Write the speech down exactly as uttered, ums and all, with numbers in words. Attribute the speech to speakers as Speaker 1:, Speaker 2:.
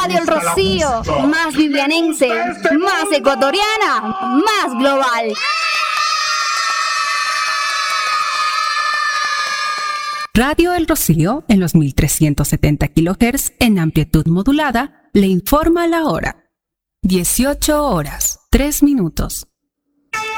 Speaker 1: Radio El Rocío, más vivianense, más ecuatoriana, más global.
Speaker 2: Radio El Rocío, en los mil trescientos setenta kilohertz en amplitud modulada, le informa la hora. dieciocho horas, tres minutos.